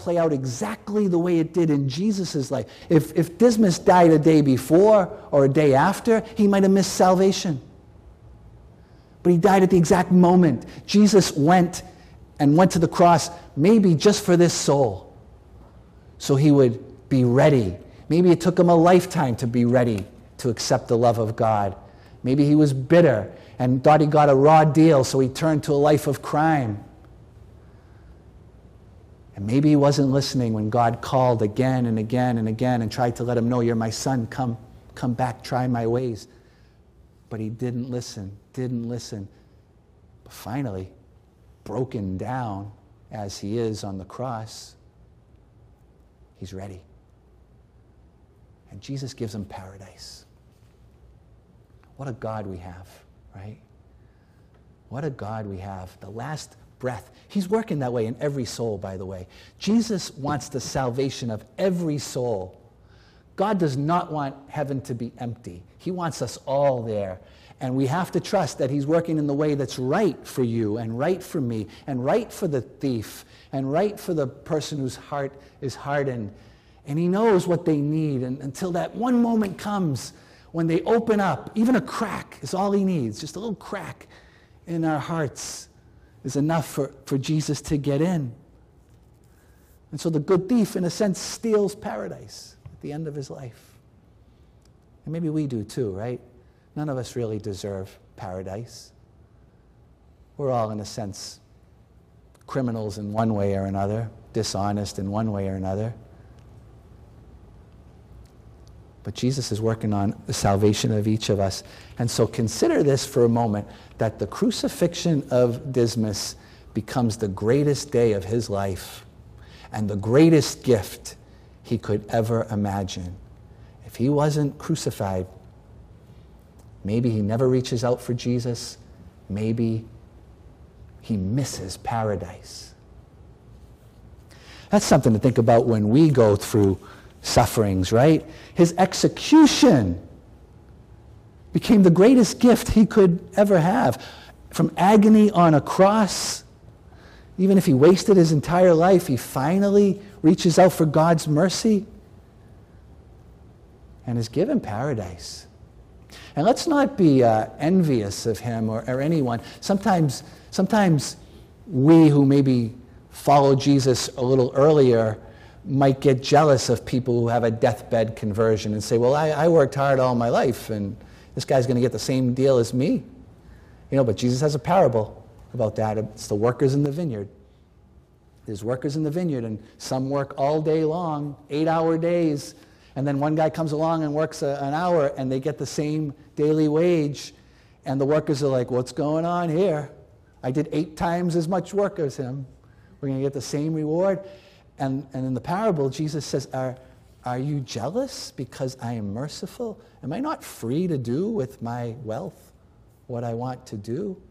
play out exactly the way it did in Jesus' life. If Dismas died a day before or a day after, he might have missed salvation. But he died at the exact moment. Jesus went to the cross maybe just for this soul, so he would be ready. Maybe it took him a lifetime to be ready to accept the love of God. Maybe he was bitter and thought he got a raw deal, so he turned to a life of crime. And maybe he wasn't listening when God called again and again and again and tried to let him know, you're my son, come back, try my ways. But he didn't listen. But finally, broken down as he is on the cross, he's ready. And Jesus gives him paradise. What a God we have, right? What a God we have. The last breath. He's working that way in every soul, by the way. Jesus wants the salvation of every soul. God does not want heaven to be empty. He wants us all there. And we have to trust that he's working in the way that's right for you and right for me and right for the thief and right for the person whose heart is hardened. And he knows what they need. And until that one moment comes when they open up, even a crack is all he needs. Just a little crack in our hearts is enough for Jesus to get in. And so the good thief, in a sense, steals paradise at the end of his life. And maybe we do too, right? None of us really deserve paradise. We're all, in a sense, criminals in one way or another, dishonest in one way or another. But Jesus is working on the salvation of each of us. And so consider this for a moment, that the crucifixion of Dismas becomes the greatest day of his life and the greatest gift he could ever imagine. If he wasn't crucified, maybe he never reaches out for Jesus. Maybe he misses paradise. That's something to think about when we go through sufferings, right? His execution became the greatest gift he could ever have. From agony on a cross, even if he wasted his entire life, he finally reaches out for God's mercy and is given paradise. And let's not be envious of him or anyone. Sometimes we who maybe follow Jesus a little earlier might get jealous of people who have a deathbed conversion and say, well, I worked hard all my life and this guy's going to get the same deal as me. But Jesus has a parable about that. It's the workers in the vineyard. There's workers in the vineyard, and some work all day long, 8-hour days, and then one guy comes along and works an hour and they get the same daily wage, and the workers are like, what's going on here? I did 8 times as much work as him. We're going to get the same reward. And in the parable, Jesus says, are you jealous because I am merciful? Am I not free to do with my wealth what I want to do?